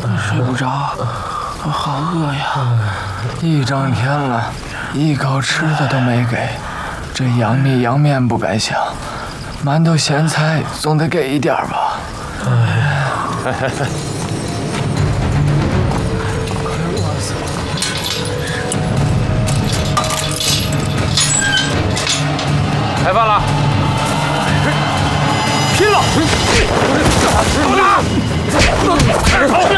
睡不着，我好饿呀！一整天了，一口吃的都没给。这杨米杨面不敢想，馒头咸菜总得给一点吧。快饿死了！ 开饭了！拼了！走！开始跑！